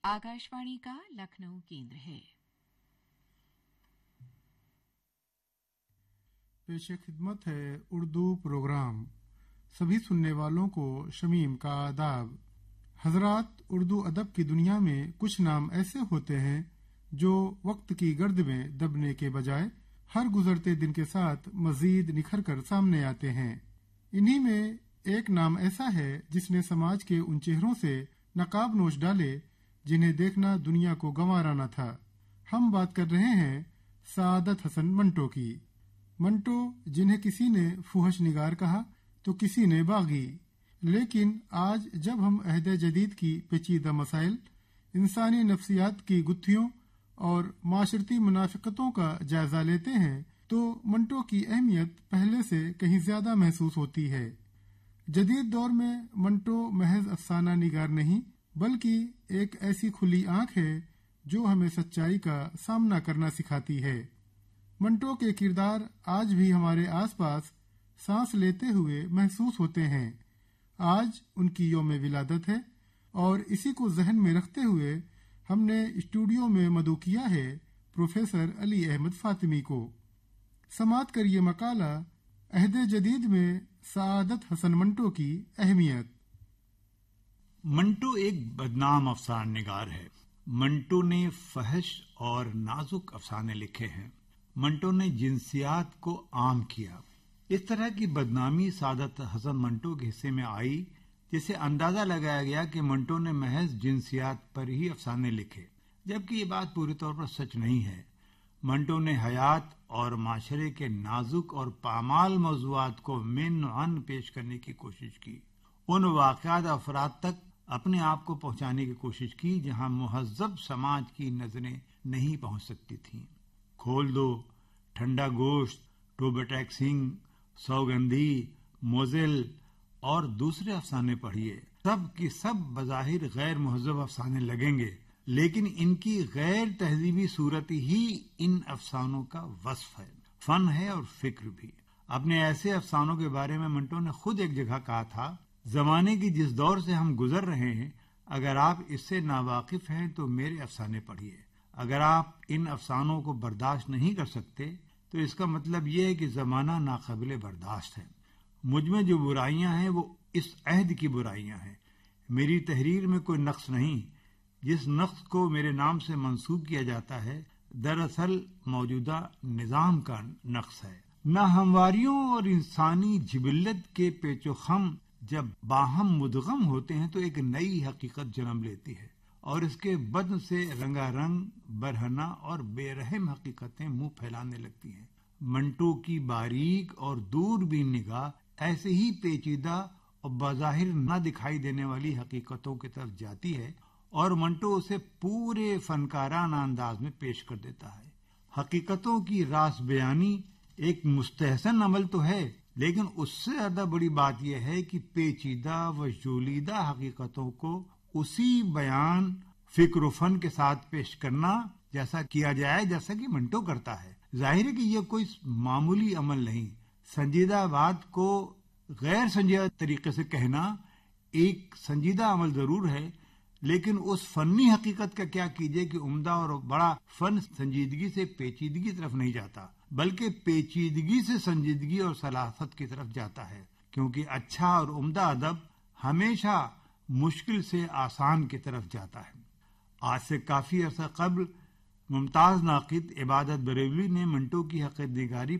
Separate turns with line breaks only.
आकाशवाणी का लखनऊ केंद्र है।
पेश खिदमत है उर्दू प्रोग्राम। सभी सुनने वालों को शमीम का आदाब। हजरात, उर्दू अदब की दुनिया में कुछ नाम ऐसे होते हैं जो वक्त की गर्द में दबने के बजाय हर गुजरते दिन के साथ मजीद निखर कर सामने आते हैं। इन्हीं में एक नाम ऐसा है जिसने समाज के उन चेहरों से नकाब नोश डाले जिन्हें देखना दुनिया को गंवारा न था। हम बात कर रहे हैं सादत हसन मंटो की। मंटो, जिन्हें किसी ने फुहश निगार कहा तो किसी ने बागी, लेकिन आज जब हम अहद जदीद की पेचीदा मसाइल, इंसानी नफ्सियात की गुत्थियों और माशरती मुनाफिकतों का जायजा लेते हैं तो मंटो की अहमियत पहले से कहीं ज्यादा महसूस होती है। जदीद दौर में मंटो महज अफसाना निगार नहीं बल्कि एक ऐसी खुली आंख है जो हमें सच्चाई का सामना करना सिखाती है। मंटो के किरदार आज भी हमारे आसपास सांस लेते हुए महसूस होते हैं। आज उनकी यौम विलादत है और इसी को जहन में रखते हुए हमने स्टूडियो में मदऊ किया है प्रोफेसर अली अहमद फातिमी को। समात कर ये मकाला अहद जदीद में सादत हसन मंटो की अहमियत।
मंटो एक बदनाम अफसान निगार है। मंटो ने फहश और नाजुक अफसाने लिखे हैं। मंटो ने जिनसियात को आम किया। इस तरह की बदनामी सादत हसन मंटो के हिस्से में आई जिससे अंदाजा लगाया गया कि मंटो ने महज जिनसियात पर ही अफसाने लिखे, जबकि ये बात पूरी तौर पर सच नहीं है। मंटो ने हयात और माशरे के नाजुक और पामाल मौज़ूआत को मिन पेश करने की कोशिश की। उन वाक़यात अफराद तक अपने आप को पहुंचाने की कोशिश की जहां मुहज़्ज़ब समाज की नजरें नहीं पहुंच सकती थीं। खोल दो, ठंडा गोश्त, टोबेटैक सिंह, सौगंधी, मोज़िल और दूसरे अफसाने पढ़िए। सब की सब बज़ाहिर गैर मुहज़्ज़ब अफसाने लगेंगे, लेकिन इनकी गैर तहजीबी सूरत ही इन अफसानों का वस्फ है, फन है और फिक्र भी। अपने ऐसे अफसानों के बारे में मंटो ने खुद एक जगह कहा था, जमाने की जिस दौर से हम गुजर रहे हैं, अगर आप इससे नावाकिफ हैं तो मेरे अफसाने पढ़िए। अगर आप इन अफसानों को बर्दाश्त नहीं कर सकते तो इसका मतलब ये है कि जमाना नाकाबिले बर्दाश्त है। मुझ में जो बुराइयां हैं वो इस अहद की बुराइयां हैं। मेरी तहरीर में कोई नक्स नहीं। जिस नक्स को मेरे नाम से मंसूब किया जाता है दरअसल मौजूदा निजाम का नक्स है। नाहमवारियों और इंसानी जिबिल्लत के पेचोखम जब बाहम मुदगम होते हैं तो एक नई हकीकत जन्म लेती है और इसके बदन से रंगारंग, बरहना और बेरहम हकीकतें मुंह फैलाने लगती हैं। मंटो की बारीक और दूरबीन निगाह ऐसे ही पेचीदा और बाज़ाहिर न दिखाई देने वाली हकीकतों की तरफ जाती है और मंटो उसे पूरे फनकाराना अंदाज में पेश कर देता है। हकीकतों की रास बयानी एक मुस्तहसन अमल तो है, लेकिन उससे ज्यादा बड़ी बात यह है कि पेचीदा व जोलीदा हकीकतों को उसी बयान, फिक्र फन के साथ पेश करना जैसा किया जाए जैसा कि मंटो करता है। जाहिर है कि यह कोई मामूली अमल नहीं। संजीदा बात को गैर संजीदा तरीके से कहना एक संजीदा अमल जरूर है, लेकिन उस फनी हकीकत का क्या कीजिए कि उम्दा और बड़ा फन संजीदगी से पेचीदगी की तरफ नहीं जाता, बल्कि पेचीदगी से संजीदगी और सलाफत की तरफ जाता है, क्योंकि अच्छा और उम्दा अदब हमेशा मुश्किल से आसान की तरफ जाता है। आज से काफी अर्सा कबल मुमताज नाकिद इबादत बरेलवी ने मंटो की हकीकत निगारी